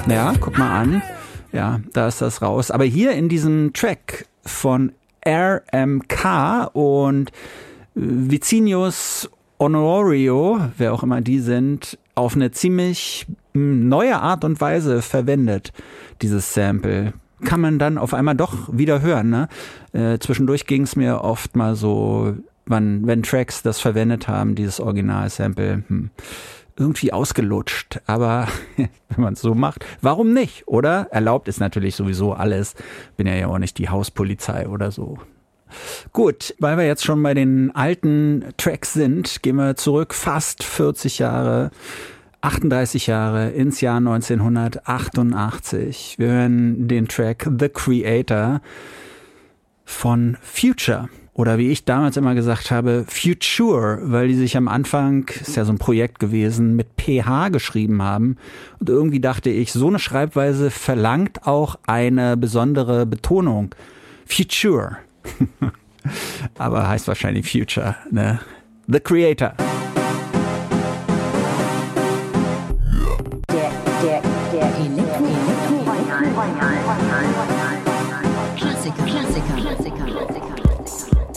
Ja, guck mal an. Ja, da ist das raus. Aber hier in diesem Track von RMK und Vicinius Honorio, wer auch immer die sind, auf eine ziemlich neue Art und Weise verwendet, dieses Sample. Kann man dann auf einmal doch wieder hören, ne? Zwischendurch ging es mir oft mal so, wenn Tracks das verwendet haben, dieses Original-Sample, irgendwie ausgelutscht. Aber wenn man es so macht, warum nicht, oder? Erlaubt ist natürlich sowieso alles. Bin ja auch nicht die Hauspolizei oder so. Gut, weil wir jetzt schon bei den alten Tracks sind, gehen wir zurück fast 40 Jahre, 38 Jahre ins Jahr 1988. Wir hören den Track The Creator von Future. Oder wie ich damals immer gesagt habe, Future, weil die sich am Anfang, ist ja so ein Projekt gewesen, mit PH geschrieben haben. Und irgendwie dachte ich, so eine Schreibweise verlangt auch eine besondere Betonung. Future. Aber heißt wahrscheinlich Future, ne? The Creator. Der Klassiker.